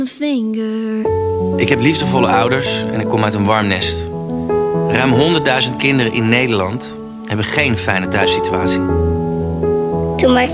Ik heb liefdevolle ouders en ik kom uit een warm nest. Ruim 100.000 kinderen in Nederland hebben geen fijne thuissituatie. Toen mijn